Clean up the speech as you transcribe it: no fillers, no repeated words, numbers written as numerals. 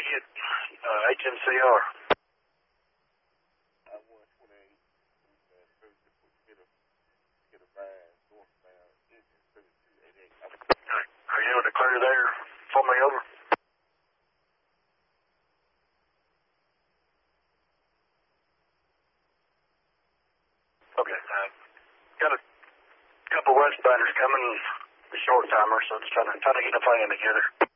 get HMCR? Are you able to clear there for me, over? Okay, got a couple westbinders coming, the short timer, so just trying to get a plan together.